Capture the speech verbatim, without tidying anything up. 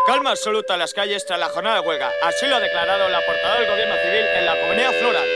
Calma absoluta en las calles tras la jornada de huelga. Así lo ha declarado la portavoz del Gobierno Civil en la Comunidad Floral.